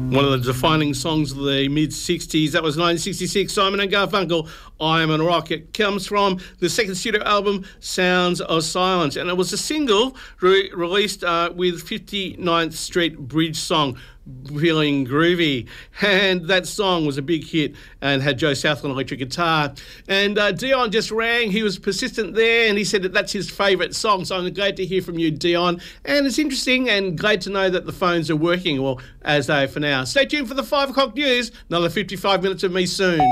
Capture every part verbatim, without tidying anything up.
One of the defining songs of the mid-sixties. That was nineteen sixty-six, Simon and Garfunkel, I'm on a Rock. It comes from the second studio album, Sounds of Silence. And it was a single re- released uh, with fifty-ninth Street Bridge song, Feeling Groovy. And that song was a big hit and had Joe Southland electric guitar. And uh, Dion just rang. He was persistent there and he said that that's his favourite song. So I'm glad to hear from you, Dion. And it's interesting and glad to know that the phones are working, well, as they are for now. Stay tuned for the five o'clock news. Another fifty-five minutes of me soon.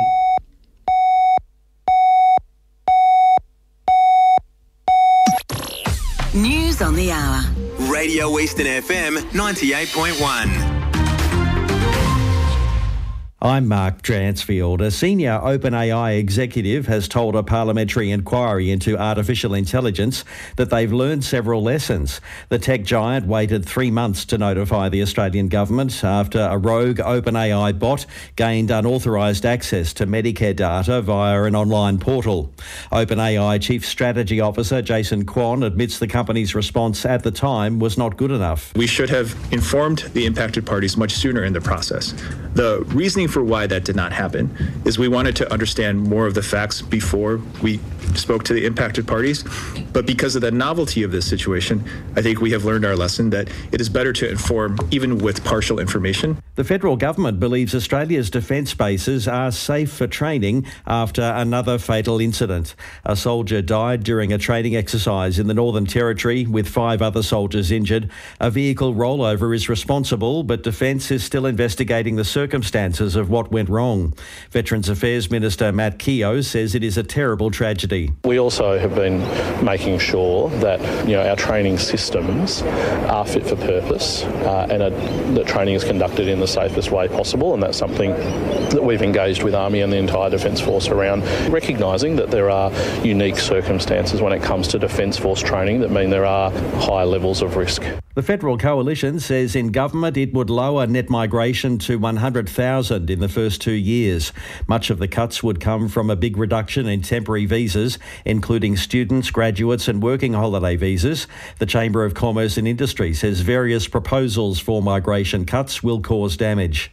News on the hour. Radio Eastern F M ninety-eight point one. I'm Mark Dransfield. A senior OpenAI executive has told a parliamentary inquiry into artificial intelligence that they've learned several lessons. The tech giant waited three months to notify the Australian government after a rogue OpenAI bot gained unauthorised access to Medicare data via an online portal. OpenAI Chief Strategy Officer Jason Kwon admits the company's response at the time was not good enough. We should have informed the impacted parties much sooner in the process. The reasoning for why that did not happen is we wanted to understand more of the facts before we spoke to the impacted parties. But because of the novelty of this situation, I think we have learned our lesson that it is better to inform even with partial information. The federal government believes Australia's defence bases are safe for training after another fatal incident. A soldier died during a training exercise in the Northern Territory with five other soldiers injured. A vehicle rollover is responsible, but Defence is still investigating the circumstances of what went wrong. Veterans Affairs Minister Matt Keogh says it is a terrible tragedy. We also have been making sure that you know our training systems are fit for purpose uh, and are, that training is conducted in the safest way possible, and that's something that we've engaged with Army and the entire Defence Force around, recognising that there are unique circumstances when it comes to Defence Force training that mean there are high levels of risk. The Federal Coalition says in government it would lower net migration to one hundred thousand in the first two years. Much of the cuts would come from a big reduction in temporary visas, including students, graduates and working holiday visas. The Chamber of Commerce and Industry says various proposals for migration cuts will cause damage.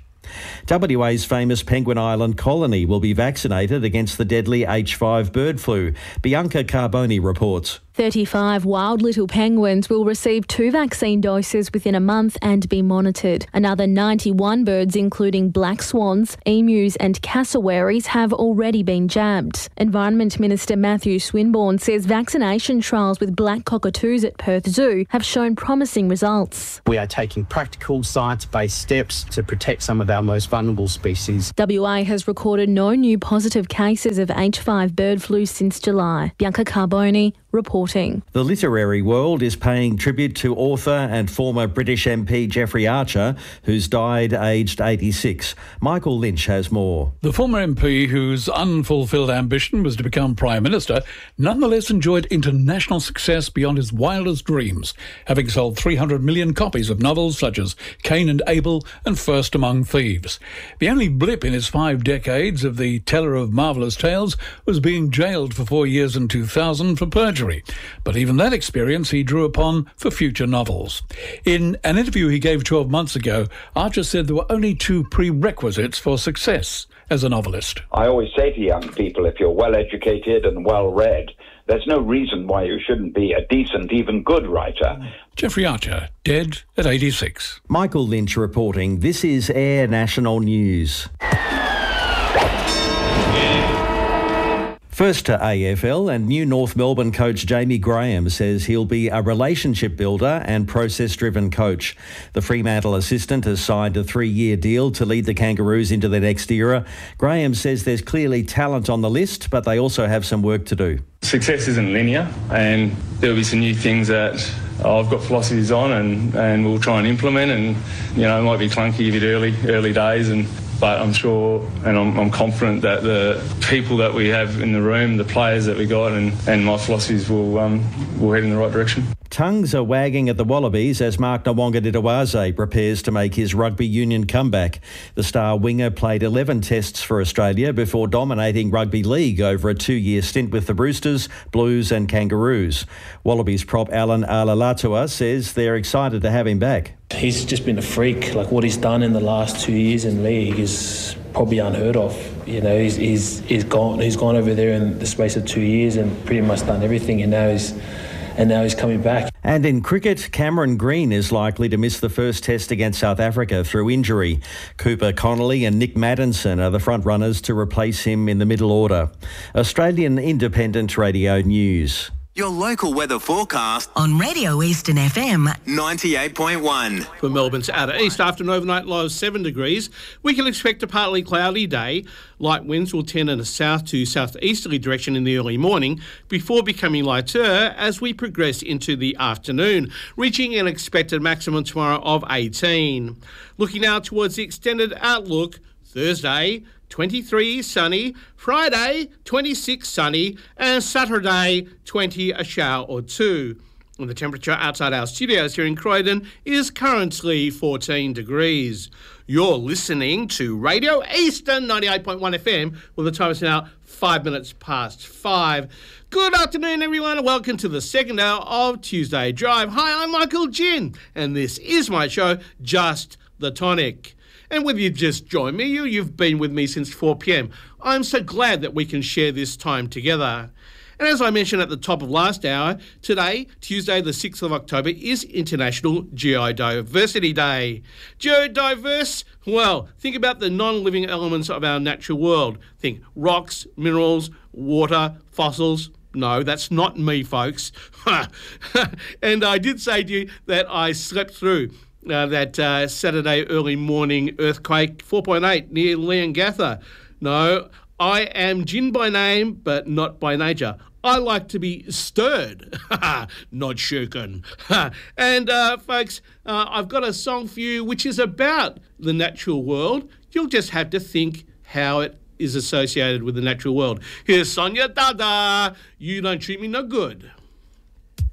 W A's famous Penguin Island colony will be vaccinated against the deadly H five bird flu. Bianca Carboni reports. thirty-five wild little penguins will receive two vaccine doses within a month and be monitored. Another ninety-one birds, including black swans, emus and cassowaries, have already been jabbed. Environment Minister Matthew Swinburne says vaccination trials with black cockatoos at Perth Zoo have shown promising results. We are taking practical, science-based steps to protect some of our most vulnerable species. W A has recorded no new positive cases of H five bird flu since July. Bianca Carboni reporting. The literary world is paying tribute to author and former British M P Geoffrey Archer, who's died aged eighty-six. Michael Lynch has more. The former M P, whose unfulfilled ambition was to become Prime Minister, nonetheless enjoyed international success beyond his wildest dreams, having sold three hundred million copies of novels such as Cain and Abel and First Among Thieves. The only blip in his five decades of the teller of marvellous tales was being jailed for four years in two thousand for perjury. But even that experience he drew upon for future novels. In an interview he gave twelve months ago, Archer said there were only two prerequisites for success as a novelist. I always say to young people, if you're well educated and well read, there's no reason why you shouldn't be a decent, even good writer. Geoffrey Archer, dead at eighty-six. Michael Lynch reporting. This is Air National News. First to A F L, and new North Melbourne coach Jamie Graham says he'll be a relationship builder and process-driven coach. The Fremantle assistant has signed a three-year deal to lead the Kangaroos into the next era. Graham says there's clearly talent on the list, but they also have some work to do. Success isn't linear, and there'll be some new things that I've got philosophies on and, and we'll try and implement, and, you know, it might be clunky a bit early, early days, and but I'm sure and I'm, I'm confident that the people that we have in the room, the players that we got, and, and my philosophies will um, will head in the right direction. Tongues are wagging at the Wallabies as Mark Nawonga-Ditawaze prepares to make his rugby union comeback. The star winger played eleven tests for Australia before dominating rugby league over a two-year stint with the Roosters, Blues and Kangaroos. Wallabies prop Alan Alalatua says they're excited to have him back. he's just been a freak. Like what he's done in the last two years in league is probably unheard of. You know, he's he's he's gone he's gone over there in the space of two years and pretty much done everything, and now he's and now he's coming back. And in cricket, Cameron Green is likely to miss the first test against South Africa through injury. Cooper Connolly and Nick Maddinson are the front runners to replace him in the middle order. Australian Independent Radio News. Your local weather forecast on Radio Eastern F M ninety-eight point one. For Melbourne's outer east, after an overnight low of seven degrees, we can expect a partly cloudy day. Light winds will tend in a south to southeasterly direction in the early morning before becoming lighter as we progress into the afternoon, reaching an expected maximum tomorrow of eighteen. Looking now towards the extended outlook, Thursday, twenty-three sunny, Friday, twenty-six sunny, and Saturday, twenty, a shower or two. And the temperature outside our studios here in Croydon is currently fourteen degrees. You're listening to Radio Eastern ninety-eight point one F M, well, the time is now five minutes past five. Good afternoon, everyone, and welcome to the second hour of Tuesday Drive. Hi, I'm Michael Ginn, and this is my show, Just the Tonic. And whether you've just joined me or you've been with me since four p.m, I'm so glad that we can share this time together. And as I mentioned at the top of last hour, today, Tuesday the sixth of October, is International Geodiversity Day. Geodiverse? Well, think about the non-living elements of our natural world. Think rocks, minerals, water, fossils. No, that's not me, folks. And I did say to you that I slept through Uh, that uh, Saturday early morning earthquake, four point eight near Leongatha. No, I am Gin by name, but not by nature. I like to be stirred, not shaken. And uh, folks, uh, I've got a song for you which is about the natural world. You'll just have to think how it is associated with the natural world. Here's Sonia Dada, You Don't Treat Me No Good.